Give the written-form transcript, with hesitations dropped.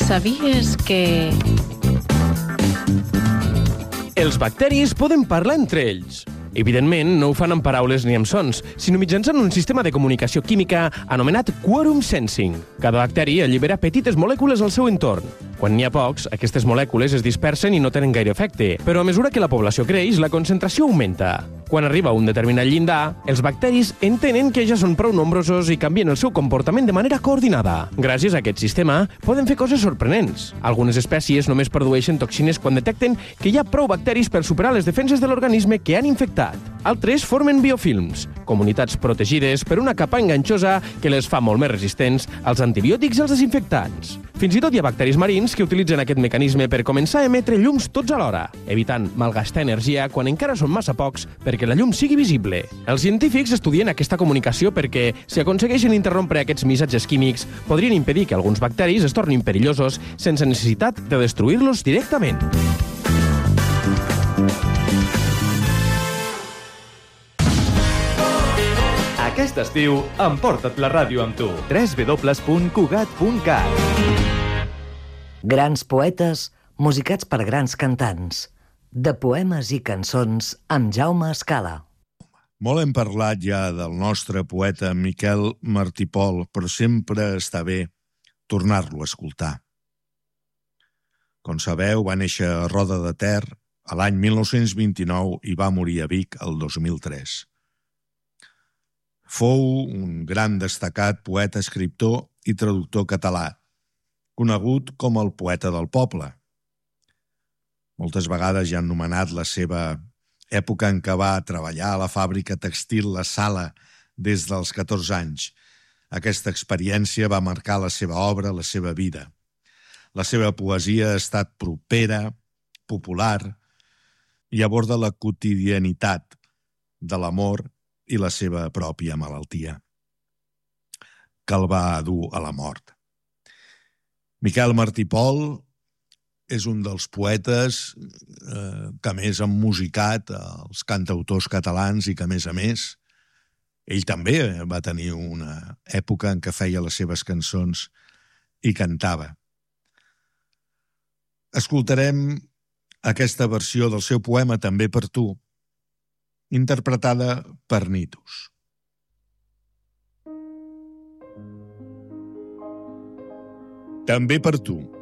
Sabies que... Els bacteris poden parlar entre ells. Evidentment, no ho fan amb paraules ni amb sons, sinó mitjançant un sistema de comunicació química anomenat quorum sensing. Cada bacteri allibera petites molècules al seu entorn. Quan n'hi ha pocs, aquestes molècules es dispersen i no tenen gaire efecte, però a mesura que la població creix, la concentració augmenta. Quan arriba a un determinat llindar, els bacteris entenen que ja són prou nombrosos i canvien el seu comportament de manera coordinada. Gràcies a aquest sistema, poden fer coses sorprenents. Algunes espècies només produeixen toxines quan detecten que hi ha prou bacteris per superar les defenses de l'organisme que han infectat. Altres formen biofilms, comunitats protegides per una capa enganxosa que les fa molt més resistents als antibiòtics i als desinfectants. Fins i tot hi ha bacteris marins que utilitzen aquest mecanisme per començar a emetre llums tots alhora, evitant malgastar energia quan encara són massa pocs perquè la llum sigui visible. Els científics estudien aquesta comunicació perquè, si aconsegueixen interrompre aquests missatges químics, podrien impedir que alguns bacteris es tornin perillosos sense necessitat de destruir-los directament. Aquest estiu, emporta't la ràdio amb tu. www.cugat.cat. Grans poetes, musicats per grans cantants. De poemes i cançons amb Jaume Escala. Molt hem parlat ja del nostre poeta Miquel Martí i Pol, però sempre està bé tornar-lo a escoltar. Com sabeu, va néixer a Roda de Ter a l'any 1929 i va morir a Vic el 2003. Fou un gran destacat poeta, escriptor i traductor català, conegut com el poeta del poble. Moltes vegades ja han nomenat la seva època en què va treballar a la fàbrica tèxtil La Sala des dels 14 anys. Aquesta experiència va marcar la seva obra, la seva vida. La seva poesia ha estat propera, popular i aborda la quotidianitat de l'amor i la seva pròpia malaltia, que el va dur a la mort. Miquel Martí i Pol és un dels poetes que més han musicat els cantautors catalans i que, a més, ell també va tenir una època en què feia les seves cançons i cantava. Escoltarem aquesta versió del seu poema També per tu, interpretada per Nitus. També per tu.